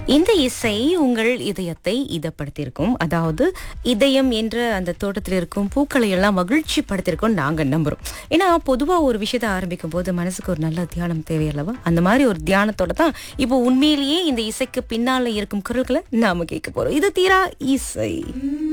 இந்த இசை உங்கள் இதயத்தை இதப்படுத்தியிருக்கும். அதாவது இதயம் என்ற அந்த தோட்டத்தில் இருக்கும் பூக்களை எல்லாம் மகிழ்ச்சி படுத்திருக்கோம் நாங்க நம்புறோம். ஏன்னா பொதுவா ஒரு விஷயத்தை ஆரம்பிக்கும் போது மனசுக்கு ஒரு நல்ல தியானம் தேவை அல்லவா? அந்த மாதிரி ஒரு தியானத்தோட தான் இப்போ உண்மையிலேயே இந்த இசைக்கு பின்னால இருக்கும் குரல்களை நாம கேட்க போறோம். இது தீரா இசை.